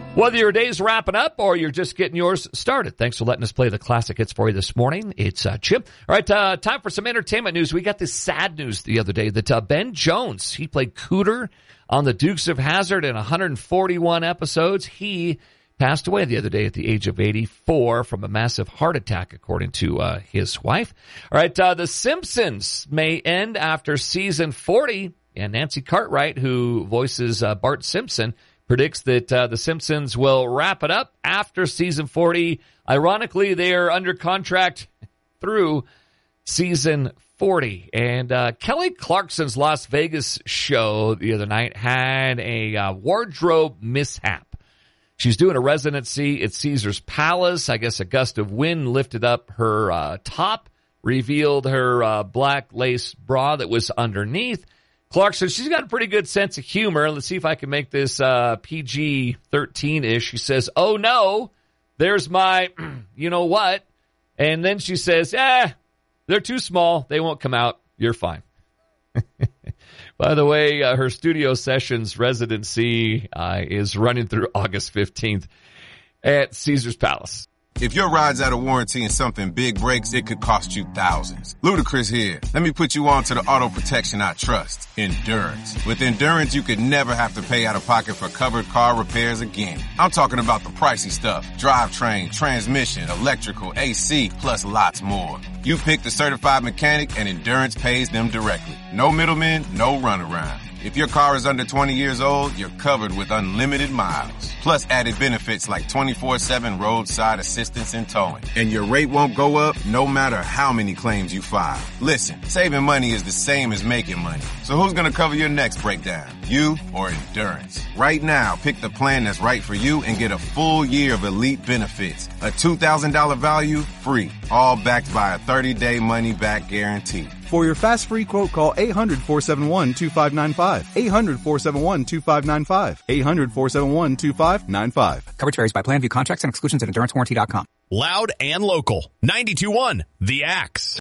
Whether your day's wrapping up or you're just getting yours started, thanks for letting us play the classic hits for you this morning. It's Chip. All right, time for some entertainment news. We got this sad news the other day that Ben Jones, he played Cooter on the Dukes of Hazzard in 141 episodes. He passed away the other day at the age of 84 from a massive heart attack, according to his wife. All right, The Simpsons may end after season 40, and Nancy Cartwright, who voices Bart Simpson, predicts that The Simpsons will wrap it up after season 40. Ironically, they are under contract through season 40. And Kelly Clarkson's Las Vegas show the other night had a wardrobe mishap. She's doing a residency at Caesar's Palace. I guess a gust of wind lifted up her top, revealed her black lace bra that was underneath. Clarkson, she's got a pretty good sense of humor. Let's see if I can make this PG-13-ish. She says, "Oh, no, there's my you-know-what." And then she says, they're too small. They won't come out. You're fine. By the way, her studio sessions residency is running through August 15th at Caesar's Palace. If your ride's out of warranty and something big breaks, it could cost you thousands. Ludacris here. Let me put you on to the auto protection I trust, Endurance. With Endurance, you could never have to pay out of pocket for covered car repairs again. I'm talking about the pricey stuff: drivetrain, transmission, electrical, AC, plus lots more. You pick the certified mechanic and Endurance pays them directly. No middlemen, no runaround. If your car is under 20 years old, you're covered with unlimited miles. Plus added benefits like 24/7 roadside assistance and towing. And your rate won't go up no matter how many claims you file. Listen, saving money is the same as making money. So who's gonna cover your next breakdown? You or Endurance? Right now, pick the plan that's right for you and get a full year of elite benefits. A $2,000 value, free. All backed by a 30-day money-back guarantee. For your fast free quote, call 800-471-2595. 800-471-2595. 800-471-2595. Coverage varies by plan. View contracts and exclusions at EnduranceWarranty.com. Loud and local. 92.1 The Axe.